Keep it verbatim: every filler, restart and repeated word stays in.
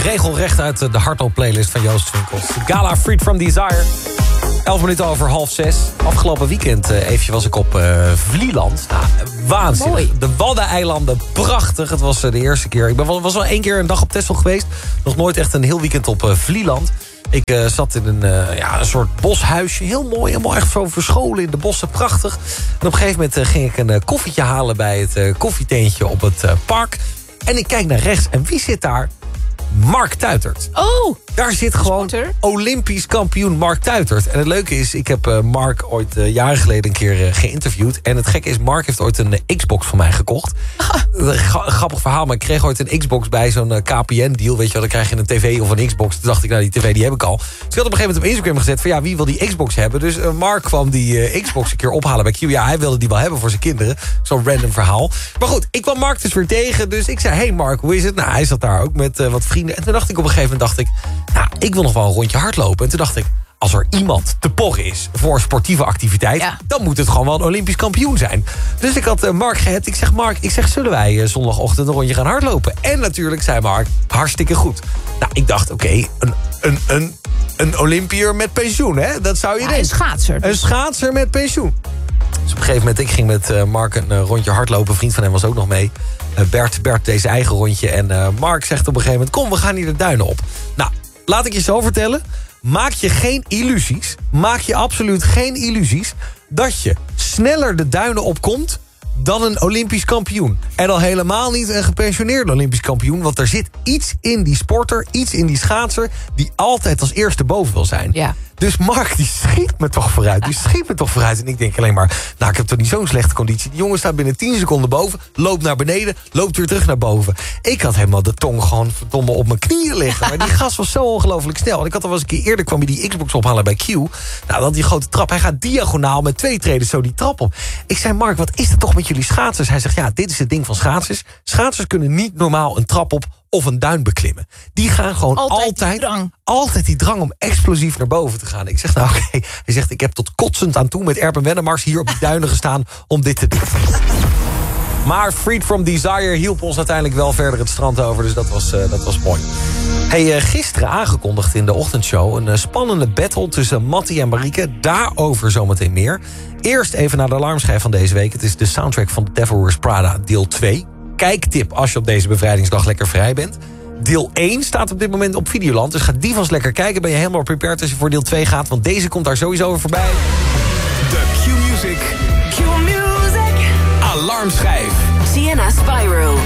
regelrecht uit de hardloop-playlist van Joost Swinkels. Gala Freed from Desire. Elf minuten over half zes. Afgelopen weekend uh, eventjes was ik op uh, Vlieland. Nou, waanzinnig. Mooi. De Waddeneilanden, prachtig. Het was uh, de eerste keer. Ik ben wel, was wel één keer een dag op Texel geweest. Nog nooit echt een heel weekend op uh, Vlieland. Ik uh, zat in een, uh, ja, een soort boshuisje. Heel mooi, helemaal echt zo verscholen in de bossen. Prachtig. En op een gegeven moment uh, ging ik een uh, koffietje halen bij het uh, koffietentje op het uh, park. En ik kijk naar rechts. En wie zit daar? Mark Tuitert. Oh, daar zit gewoon sporter. Olympisch kampioen Mark Tuitert. En het leuke is, ik heb uh, Mark ooit uh, jaren geleden een keer uh, geïnterviewd. En het gekke is, Mark heeft ooit een uh, Xbox van mij gekocht. Een grappig verhaal, maar ik kreeg ooit een Xbox bij zo'n uh, K P N-deal. Weet je wel, dan krijg je een tv of een Xbox. Toen dacht ik, nou, die tv die heb ik al. Dus ik had op een gegeven moment op Instagram gezet van, ja, wie wil die Xbox hebben? Dus uh, Mark kwam die uh, Xbox een keer ophalen bij Q. Ja, hij wilde die wel hebben voor zijn kinderen. Zo'n random verhaal. Maar goed, ik kwam Mark dus weer tegen. Dus ik zei, hey Mark, hoe is het? Nou, hij zat daar ook met uh, wat vrienden. En toen dacht ik op een gegeven moment, dacht ik, nou, ik wil nog wel een rondje hardlopen. En toen dacht ik, als er iemand te porren is voor sportieve activiteit, ja, dan moet het gewoon wel een Olympisch kampioen zijn. Dus ik had uh, Mark gehet. Ik zeg, Mark, ik zeg, zullen wij uh, zondagochtend een rondje gaan hardlopen? En natuurlijk zei Mark, hartstikke goed. Nou, ik dacht, oké, okay, een, een, een, een Olympiër met pensioen, hè? Dat zou je ja, denken. Een schaatser. Dus. Een schaatser met pensioen. Dus op een gegeven moment, ik ging met uh, Mark een uh, rondje hardlopen. Een vriend van hem was ook nog mee. Uh, Bert, Bert deze eigen rondje. En uh, Mark zegt op een gegeven moment, kom, we gaan hier de duinen op. Nou, laat ik je zo vertellen. Maak je geen illusies. Maak je absoluut geen illusies dat je sneller de duinen opkomt dan een Olympisch kampioen. En al helemaal niet een gepensioneerde Olympisch kampioen. Want er zit iets in die sporter, iets in die schaatser, die altijd als eerste boven wil zijn. Ja. Dus Mark, die schiet me toch vooruit. Die schiet me toch vooruit. En ik denk alleen maar, nou, ik heb toch niet zo'n slechte conditie. Die jongen staat binnen tien seconden boven, loopt naar beneden, loopt weer terug naar boven. Ik had helemaal de tong gewoon verdomme op mijn knieën liggen. Maar die gast was zo ongelooflijk snel. En ik had al eens een keer eerder, kwam hij die Xbox ophalen bij Q. Nou, dan die grote trap. Hij gaat diagonaal met twee treden zo die trap op. Ik zei, Mark, wat is er toch met jullie schaatsers? Hij zegt, ja, dit is het ding van schaatsers. Schaatsers kunnen niet normaal een trap op of een duin beklimmen. Die gaan gewoon altijd, altijd, die, drang. altijd die drang om explosief naar boven te gaan. Ik zeg, nou oké. Okay. Hij zegt, ik heb tot kotsend aan toe met Erben Wennemars hier op die duinen gestaan om dit te doen. Maar Freed from Desire hielp ons uiteindelijk wel verder het strand over. Dus dat was, uh, dat was mooi. Hey, uh, gisteren aangekondigd in de ochtendshow een uh, spannende battle tussen Mattie en Marieke. Daarover zometeen meer. Eerst even naar de alarmschijf van deze week. Het is de soundtrack van The Devil Wears Prada deel twee. Kijktip als je op deze bevrijdingsdag lekker vrij bent. Deel één staat op dit moment op Videoland. Dus ga die vast lekker kijken. Ben je helemaal prepared als je voor deel twee gaat. Want deze komt daar sowieso weer voorbij. De Q-Music. Q-Music. Alarmschijf. Sienna Spyro.